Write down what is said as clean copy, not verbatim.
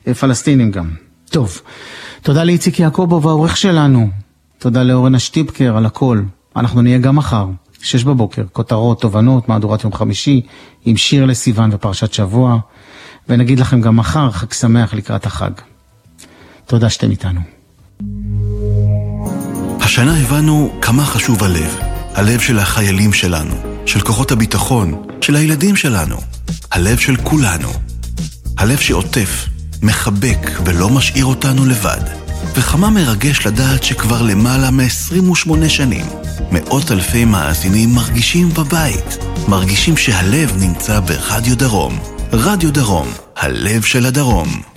פלסטינים גם. טוב, תודה לאיציק יעקובוב והעורך שלנו. תודה לאורן השטיבקר על הכל. אנחנו נהיה גם מחר, 6 בבוקר, כותרות, תובנות, מהדורת יום חמישי, עם שיר לסיוון ופרשת שבוע, ונגיד לכם גם מחר חג שמח לקראת החג. תודה שאתם איתנו. השנה הבנו כמה חשוב הלב. הלב של החיילים שלנו, של כוחות הביטחון, של הילדים שלנו. הלב של כולנו. הלב שעוטף, מחבק ולא משאיר אותנו לבד. וכמה מרגש לדעת שכבר למעלה מ-28 שנים, מאות אלפי מאזינים מרגישים בבית. מרגישים שהלב נמצא ברדיו דרום. רדיו דרום, הלב של הדרום.